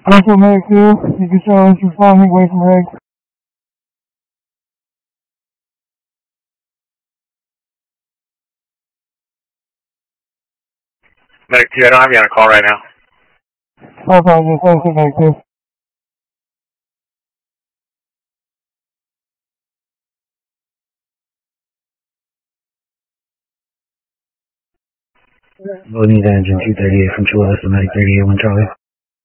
Also, Medic 2, you can show us responding away from Reg. Medic 2, I don't have you on a call right now. I apologize, also Medic 2. Loading engine 238 from Chula, Medic 38, 1 Charlie.